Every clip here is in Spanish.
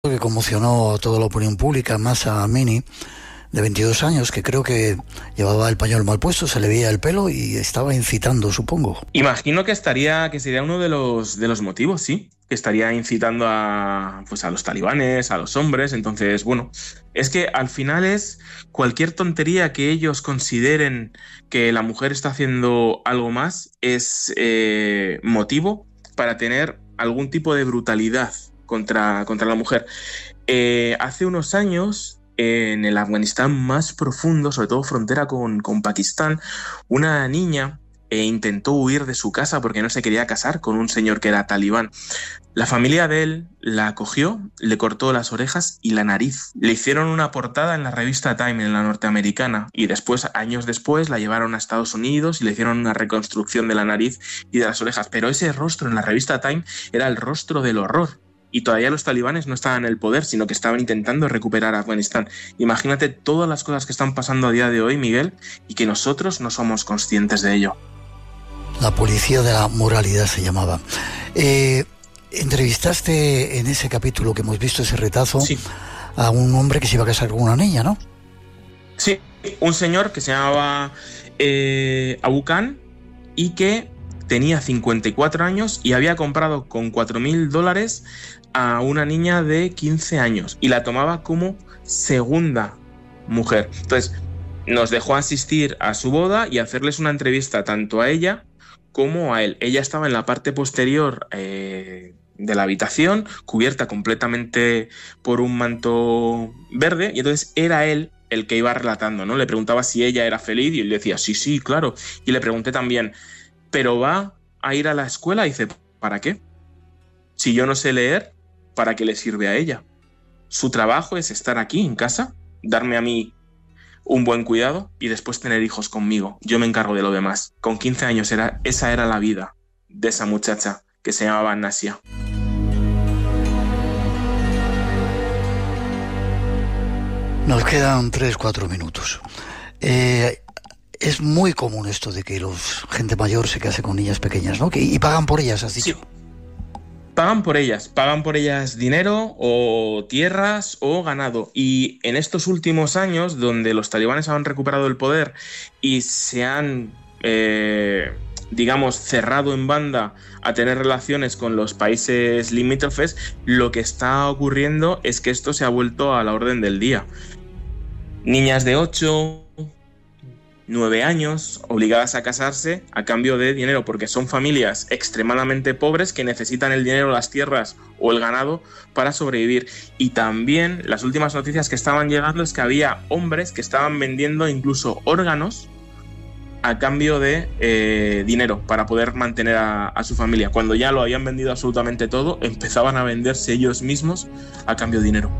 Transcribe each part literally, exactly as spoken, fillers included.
Que conmocionó a toda la opinión pública, más a Amini, de veintidós años, que creo que llevaba el pañuelo mal puesto, se le veía el pelo y estaba incitando, supongo. Imagino que estaría, que sería uno de los, de los motivos, sí, que estaría incitando a, pues a los talibanes, a los hombres. Entonces, bueno, es que al final es cualquier tontería que ellos consideren que la mujer está haciendo algo más, es eh, motivo para tener algún tipo de brutalidad Contra, contra la mujer. Eh, hace unos años, eh, en el Afganistán más profundo, sobre todo frontera con, con Pakistán, una niña eh, intentó huir de su casa porque no se quería casar con un señor que era talibán. La familia de él la acogió, le cortó las orejas y la nariz. Le hicieron una portada en la revista Time, en la norteamericana, y después, años después, la llevaron a Estados Unidos y le hicieron una reconstrucción de la nariz y de las orejas. Pero ese rostro en la revista Time era el rostro del horror. Y todavía los talibanes no estaban en el poder, sino que estaban intentando recuperar Afganistán. Imagínate todas las cosas que están pasando a día de hoy, Miguel, y que nosotros no somos conscientes de ello. La policía de la moralidad se llamaba. Eh, entrevistaste en ese capítulo que hemos visto, ese retazo, sí, a un hombre que se iba a casar con una niña, ¿no? Sí, un señor que se llamaba eh, Abu Khan y que tenía cincuenta y cuatro años y había comprado con cuatro mil dólares a una niña de quince años y la tomaba como segunda mujer. Entonces, nos dejó asistir a su boda y hacerles una entrevista tanto a ella como a él. Ella estaba en la parte posterior eh, de la habitación, cubierta completamente por un manto verde, y entonces era él el que iba relatando, ¿no? Le preguntaba si ella era feliz y él decía, sí, sí, claro. Y le pregunté también, ¿pero va a ir a la escuela? Y dice, ¿para qué? Si yo no sé leer, ¿para qué le sirve a ella? Su trabajo es estar aquí en casa, darme a mí un buen cuidado y después tener hijos conmigo. Yo me encargo de lo demás. Con quince años era, esa era la vida de esa muchacha que se llamaba Nasia. Nos quedan tres, cuatro minutos. Eh... Es muy común esto de que los gente mayor se case con niñas pequeñas, ¿no? Que, y pagan por ellas, has dicho. Sí. Pagan por ellas, pagan por ellas dinero o tierras o ganado. Y en estos últimos años, donde los talibanes han recuperado el poder y se han, eh, digamos, cerrado en banda a tener relaciones con los países limítrofes, lo que está ocurriendo es que esto se ha vuelto a la orden del día. Niñas de ocho... nueve años, obligadas a casarse a cambio de dinero, porque son familias extremadamente pobres que necesitan el dinero, las tierras o el ganado para sobrevivir. Y también las últimas noticias que estaban llegando es que había hombres que estaban vendiendo incluso órganos a cambio de eh, dinero para poder mantener a, a su familia. Cuando ya lo habían vendido absolutamente todo, empezaban a venderse ellos mismos a cambio de dinero.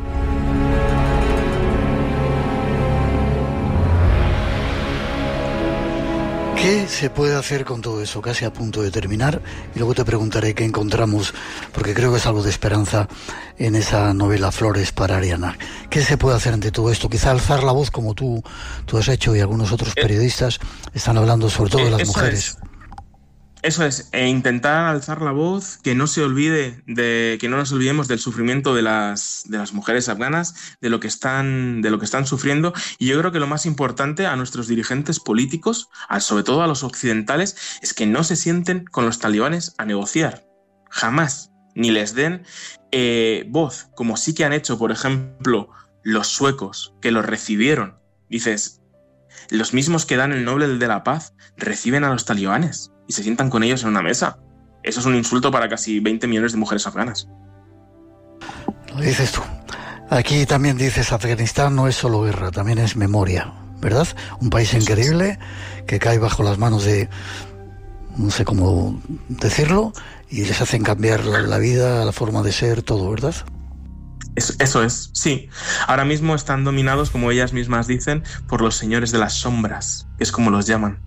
¿Qué se puede hacer con todo eso? Casi a punto de terminar, y luego te preguntaré qué encontramos, porque creo que es algo de esperanza en esa novela Flores para Ariana. ¿Qué se puede hacer ante todo esto? Quizá alzar la voz, como tú, tú has hecho, y algunos otros periodistas están hablando sobre todo de las eso mujeres. Es. Eso es, e intentar alzar la voz, que no se olvide de, que no nos olvidemos del sufrimiento de las, de las mujeres afganas, de lo que están, de lo que están sufriendo. Y yo creo que lo más importante a nuestros dirigentes políticos, a, sobre todo a los occidentales, es que no se sienten con los talibanes a negociar. Jamás. Ni les den eh, voz, como sí que han hecho, por ejemplo, los suecos, que los recibieron. Dices, los mismos que dan el Nobel de la Paz reciben a los talibanes y se sientan con ellos en una mesa. Eso es un insulto para casi veinte millones de mujeres afganas. Lo dices tú. Aquí también dices, Afganistán no es solo guerra, también es memoria, ¿verdad? Un país Eso increíble es. que cae bajo las manos de, no sé cómo decirlo, y les hacen cambiar la, la vida, la forma de ser, todo, ¿verdad? Eso, eso es, sí. Ahora mismo están dominados, como ellas mismas dicen, por los señores de las sombras, que es como los llaman.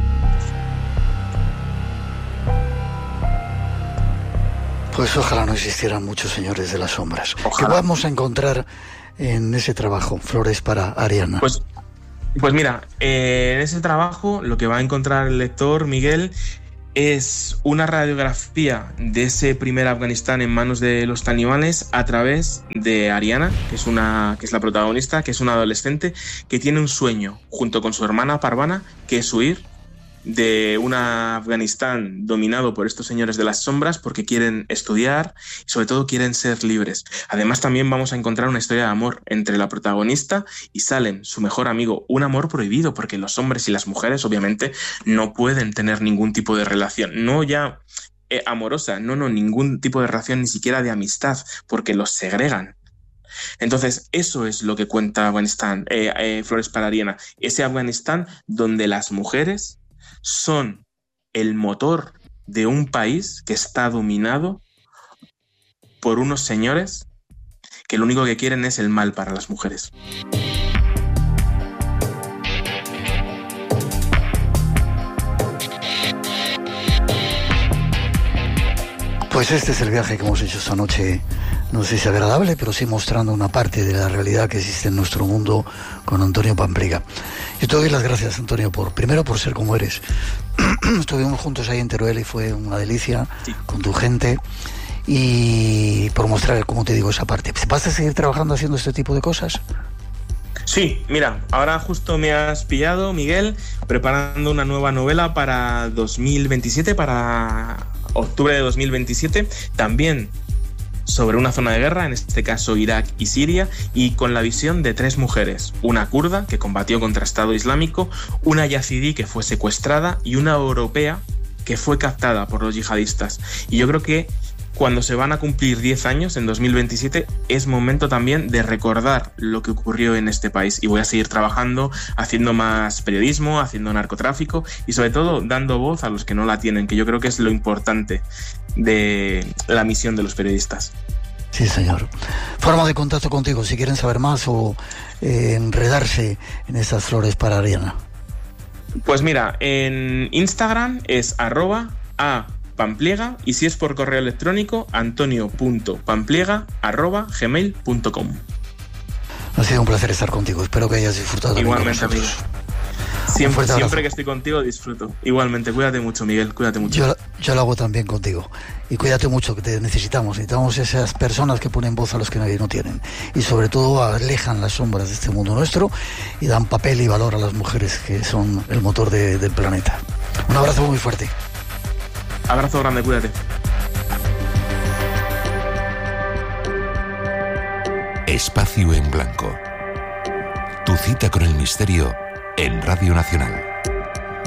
Pues ojalá no existieran muchos señores de las sombras. Ojalá. ¿Qué vamos a encontrar en ese trabajo, Flores para Ariana? Pues, pues mira, eh, en ese trabajo lo que va a encontrar el lector, Miguel, es una radiografía de ese primer Afganistán en manos de los talibanes a través de Ariana, que es, una, que es la protagonista, que es una adolescente que tiene un sueño junto con su hermana Parvana, que es huir de un Afganistán dominado por estos señores de las sombras porque quieren estudiar y sobre todo quieren ser libres. Además también vamos a encontrar una historia de amor entre la protagonista y Salem, su mejor amigo, un amor prohibido porque los hombres y las mujeres obviamente no pueden tener ningún tipo de relación, no ya eh, amorosa, no, no, ningún tipo de relación ni siquiera de amistad porque los segregan. Entonces, eso es lo que cuenta Afganistán, eh, eh, Flores para Ariana, ese Afganistán donde las mujeres son el motor de un país que está dominado por unos señores que lo único que quieren es el mal para las mujeres. Pues este es el viaje que hemos hecho esta noche, no sé si agradable, pero sí mostrando una parte de la realidad que existe en nuestro mundo con Antonio Pampliega. Yo te doy las gracias, Antonio, por primero por ser como eres. Estuvimos juntos ahí en Teruel y fue una delicia, sí, con tu gente, y por mostrar, como te digo, esa parte. ¿Vas a seguir trabajando haciendo este tipo de cosas? Sí, mira, ahora justo me has pillado, Miguel, preparando una nueva novela para dos mil veintisiete, para octubre de dos mil veintisiete, también sobre una zona de guerra, en este caso Irak y Siria, y con la visión de tres mujeres, una kurda que combatió contra Estado Islámico, una yazidí que fue secuestrada y una europea que fue captada por los yihadistas. Y yo creo que cuando se van a cumplir diez años, en dos mil veintisiete, es momento también de recordar lo que ocurrió en este país. Y voy a seguir trabajando, haciendo más periodismo, haciendo narcotráfico y sobre todo dando voz a los que no la tienen, que yo creo que es lo importante de la misión de los periodistas. Sí, señor. Forma de contacto contigo, si quieren saber más o eh, enredarse en estas flores para Ariana. Pues mira, en Instagram es arroba a Pampliega, y si es por correo electrónico, antonio punto pampliega arroba gmail punto com. Ha sido un placer estar contigo, espero que hayas disfrutado. Igualmente, amigo. Siempre, siempre que estoy contigo disfruto. Igualmente, cuídate mucho, Miguel, cuídate mucho. Yo, yo lo hago también contigo. Y cuídate mucho, que te necesitamos. Necesitamos esas personas que ponen voz a los que nadie no tienen. Y sobre todo alejan las sombras de este mundo nuestro y dan papel y valor a las mujeres que son el motor de, del planeta. Un abrazo muy fuerte. Abrazo grande, cuídate. Espacio en Blanco. Tu cita con el misterio en Radio Nacional.